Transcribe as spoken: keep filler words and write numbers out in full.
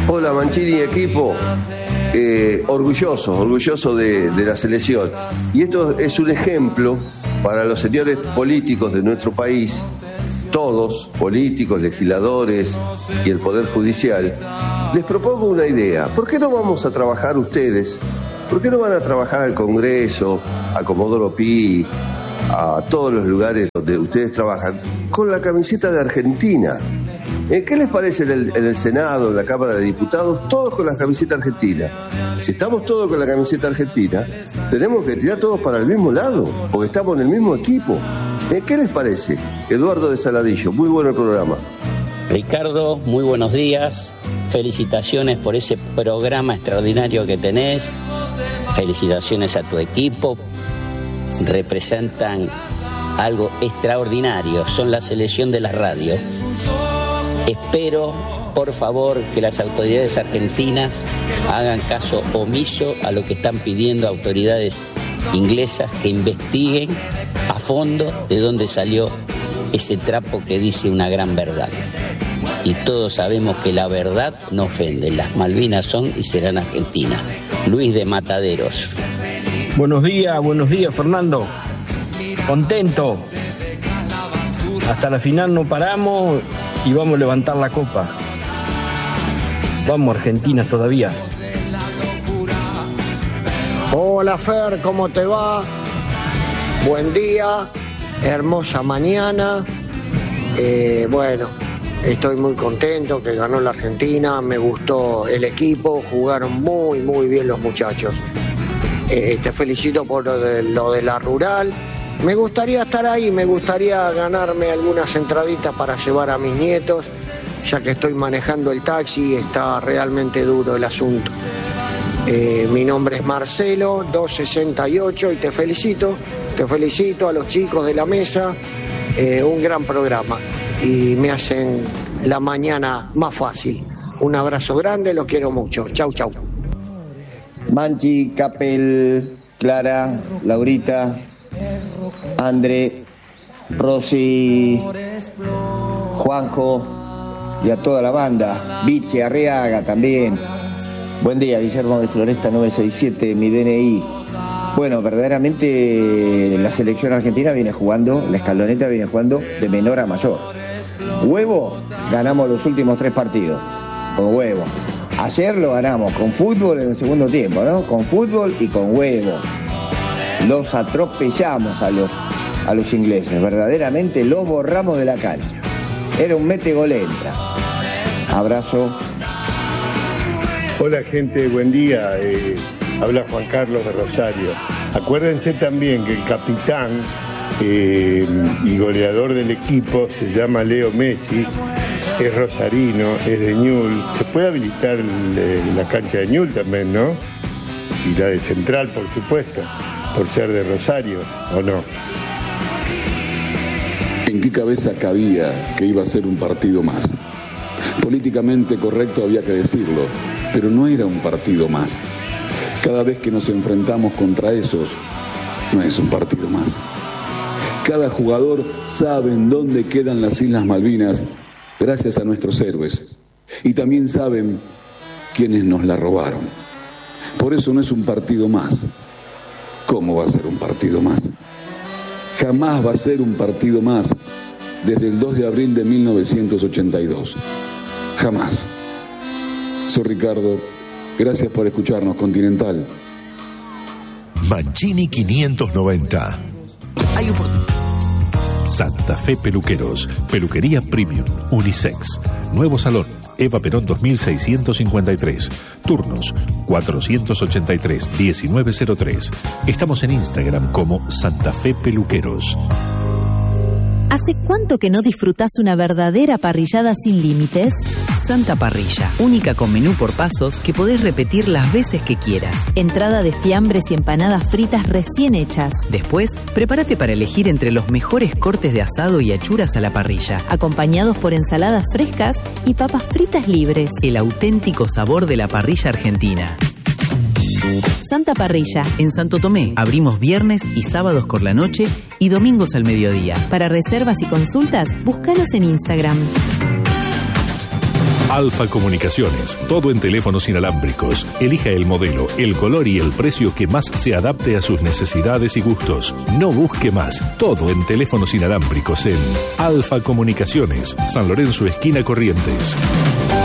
Hola Mancini y equipo, eh, orgulloso, orgulloso de, de la selección. Y esto es un ejemplo para los señores políticos de nuestro país, todos, políticos, legisladores y el Poder Judicial. Les propongo una idea. ¿Por qué no vamos a trabajar ustedes? ¿Por qué no van a trabajar al Congreso, a Comodoro Pi, a todos los lugares donde ustedes trabajan, con la camiseta de Argentina? ¿Qué les parece en el, en el Senado, en la Cámara de Diputados, todos con la camiseta argentina? Si estamos todos con la camiseta argentina, tenemos que tirar todos para el mismo lado, porque estamos en el mismo equipo. ¿Qué les parece? Eduardo de Saladillo, muy bueno el programa. Ricardo, muy buenos días. Felicitaciones por ese programa extraordinario que tenés. Felicitaciones a tu equipo. Representan algo extraordinario. Son la selección de la radio. Espero, por favor, que las autoridades argentinas hagan caso omiso a lo que están pidiendo autoridades inglesas, que investiguen a fondo de dónde salió ese trapo que dice una gran verdad. Y todos sabemos que la verdad no ofende. Las Malvinas son y serán argentinas. Luis de Mataderos. Buenos días, buenos días, Fernando. Contento. Hasta la final no paramos y vamos a levantar la copa. Vamos, Argentina todavía. Hola Fer, ¿cómo te va? Buen día, hermosa mañana. Eh, bueno, estoy muy contento que ganó la Argentina, me gustó el equipo, jugaron muy, muy bien los muchachos. Eh, te felicito por lo de, lo de la rural. Me gustaría estar ahí, me gustaría ganarme algunas entraditas para llevar a mis nietos, ya que estoy manejando el taxi y está realmente duro el asunto. Eh, mi nombre es Marcelo, doscientos sesenta y ocho, y te felicito, te felicito a los chicos de la mesa, eh, un gran programa y me hacen la mañana más fácil. Un abrazo grande, los quiero mucho. Chau, chau. Manchi, Capel, Clara, Laurita, André, Rosy, Juanjo y a toda la banda, Viche, Arriaga también. Buen día, Guillermo de Floresta novecientos sesenta y siete, mi D N I. Bueno, verdaderamente la selección argentina viene jugando, la escaloneta viene jugando de menor a mayor. Huevo, ganamos los últimos tres partidos, con huevo. Ayer lo ganamos con fútbol en el segundo tiempo, ¿no? Con fútbol y con huevo. Los atropellamos a los, a los ingleses, verdaderamente los borramos de la cancha. Era un mete gol entra. Abrazo. Hola gente, buen día. Eh, habla Juan Carlos de Rosario. Acuérdense también que el capitán eh, y goleador del equipo se llama Leo Messi, es rosarino, es de Ñul. Se puede habilitar el, la cancha de Ñul también, ¿no? Y la de Central, por supuesto, por ser de Rosario, ¿o no? ¿En qué cabeza cabía que iba a ser un partido más? Políticamente correcto había que decirlo, pero no era un partido más. Cada vez que nos enfrentamos contra esos, no es un partido más. Cada jugador sabe en dónde quedan las Islas Malvinas gracias a nuestros héroes. Y también saben quiénes nos la robaron. Por eso no es un partido más. ¿Cómo va a ser un partido más? Jamás va a ser un partido más desde el dos de abril de mil novecientos ochenta y dos. Jamás. Soy Ricardo. Gracias por escucharnos, Continental. Mancini quinientos noventa. Hay un... Santa Fe Peluqueros. Peluquería Premium. Unisex. Nuevo salón. Eva Perón dos mil seiscientos cincuenta y tres. Turnos cuatrocientos ochenta y tres, diecinueve cero tres. Estamos en Instagram como Santa Fe Peluqueros. ¿Hace cuánto que no disfrutás una verdadera parrillada sin límites? Santa Parrilla, única con menú por pasos que podés repetir las veces que quieras. Entrada de fiambres y empanadas fritas recién hechas. Después, prepárate para elegir entre los mejores cortes de asado y achuras a la parrilla, acompañados por ensaladas frescas y papas fritas libres. El auténtico sabor de la parrilla argentina. Santa Parrilla. En Santo Tomé, abrimos viernes y sábados por la noche y domingos al mediodía. Para reservas y consultas, búscanos en Instagram. Alfa Comunicaciones, todo en teléfonos inalámbricos. Elija el modelo, el color y el precio que más se adapte a sus necesidades y gustos. No busque más, todo en teléfonos inalámbricos en Alfa Comunicaciones, San Lorenzo, esquina Corrientes.